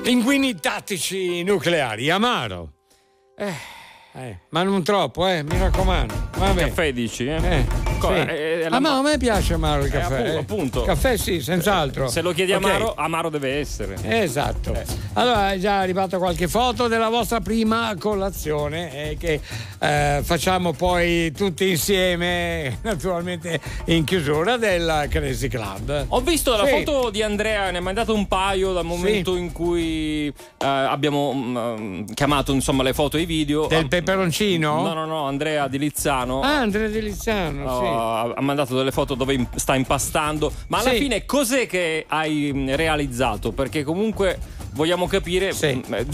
Pinguini tattici nucleari, amaro. Ma non troppo, mi raccomando. Vabbè. Caffè dici, Sì. Ma a me piace amaro il caffè. Appunto. Caffè sì, senz'altro. Se lo chiedi amaro, amaro deve essere. Esatto. Allora è già arrivata qualche foto della vostra prima colazione che facciamo poi tutti insieme, naturalmente in chiusura del Crazy Club. Ho visto la foto di Andrea, ne ha mandato un paio dal momento in cui abbiamo chiamato insomma le foto e i video. Del peperoncino? No, Andrea di Lizzano. Andrea di Lizzano, sì. Ha mandato delle foto dove sta impastando. Ma alla fine cos'è che hai realizzato? Perché comunque vogliamo capire.